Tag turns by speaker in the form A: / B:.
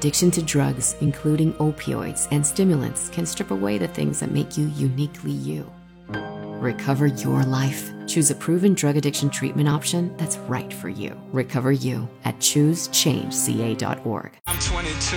A: Addiction to drugs, including opioids and stimulants, can strip away the things that make you uniquely you. Recover your life. Choose a proven drug addiction treatment option that's right for you. Recover you at choosechangeca.org.
B: I'm 22.